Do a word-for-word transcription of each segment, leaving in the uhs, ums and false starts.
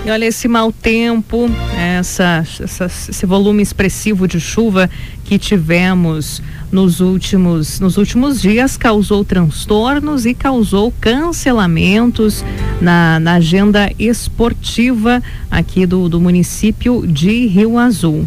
E olha, esse mau tempo, essa, essa, esse volume expressivo de chuva que tivemos nos últimos, nos últimos dias causou transtornos e causou cancelamentos na, na agenda esportiva aqui do, do município de Rio Azul.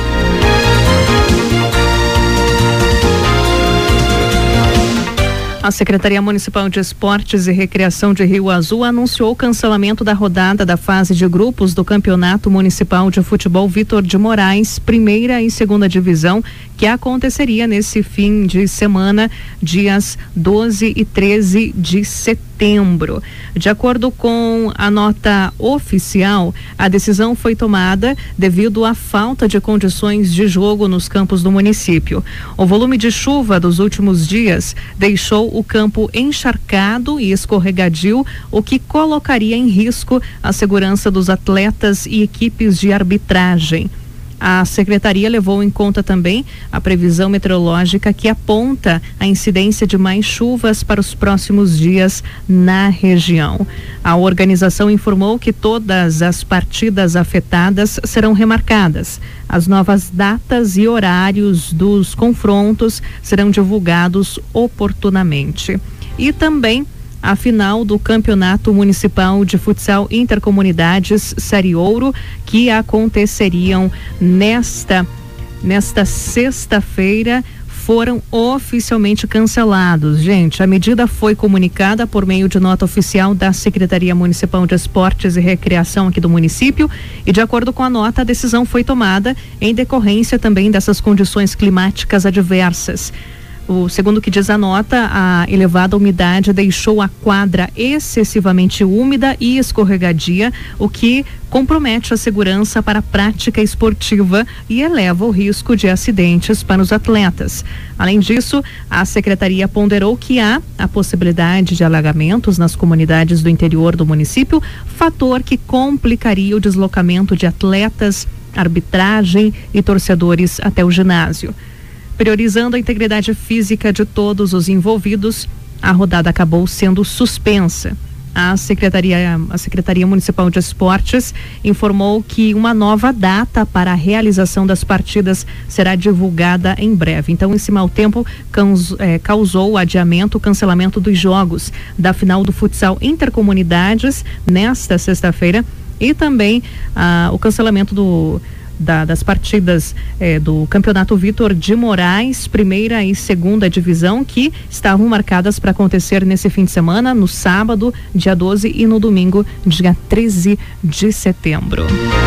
A Secretaria Municipal de Esportes e Recreação de Rio Azul anunciou o cancelamento da rodada da fase de grupos do Campeonato Municipal de Futebol Vitor de Moraes, primeira e segunda divisão, que aconteceria nesse fim de semana, dias doze e treze de setembro. De acordo com a nota oficial, a decisão foi tomada devido à falta de condições de jogo nos campos do município. O volume de chuva dos últimos dias deixou o campo encharcado e escorregadio, o que colocaria em risco a segurança dos atletas e equipes de arbitragem. A secretaria levou em conta também a previsão meteorológica que aponta a incidência de mais chuvas para os próximos dias na região. A organização informou que todas as partidas afetadas serão remarcadas. As novas datas e horários dos confrontos serão divulgados oportunamente. E também a final do Campeonato Municipal de Futsal Intercomunidades Série Ouro, que aconteceriam nesta, nesta sexta-feira, foram oficialmente cancelados. Gente, a medida foi comunicada por meio de nota oficial da Secretaria Municipal de Esportes e Recreação aqui do município e, de acordo com a nota, a decisão foi tomada em decorrência também dessas condições climáticas adversas. O, segundo o que diz a nota, a elevada umidade deixou a quadra excessivamente úmida e escorregadia, o que compromete a segurança para a prática esportiva e eleva o risco de acidentes para os atletas. Além disso, a secretaria ponderou que há a possibilidade de alagamentos nas comunidades do interior do município, fator que complicaria o deslocamento de atletas, arbitragem e torcedores até o ginásio. Priorizando a integridade física de todos os envolvidos, a rodada acabou sendo suspensa. A Secretaria, a Secretaria Municipal de Esportes informou que uma nova data para a realização das partidas será divulgada em breve. Então, esse mau tempo causou, é, causou o adiamento, o cancelamento dos jogos da final do futsal Intercomunidades nesta sexta-feira e também ah, o cancelamento do Da, das partidas eh, do Campeonato Vitor de Moraes, primeira e segunda divisão, que estavam marcadas para acontecer nesse fim de semana, no sábado, dia doze, e no domingo, dia treze de setembro.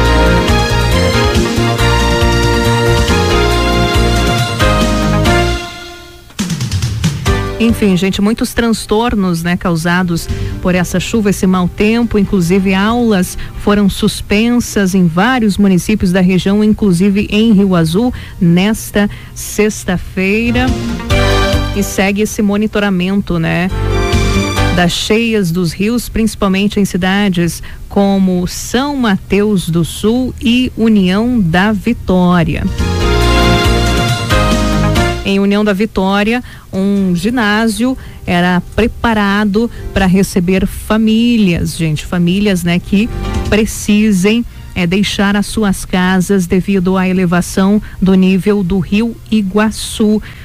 Enfim, gente, muitos transtornos, né, causados por essa chuva, esse mau tempo, inclusive aulas foram suspensas em vários municípios da região, inclusive em Rio Azul, nesta sexta-feira. E segue esse monitoramento, né, das cheias dos rios, principalmente em cidades como São Mateus do Sul e União da Vitória. Em União da Vitória, um ginásio era preparado para receber famílias, gente, famílias, né, que precisem é, deixar as suas casas devido à elevação do nível do Rio Iguaçu.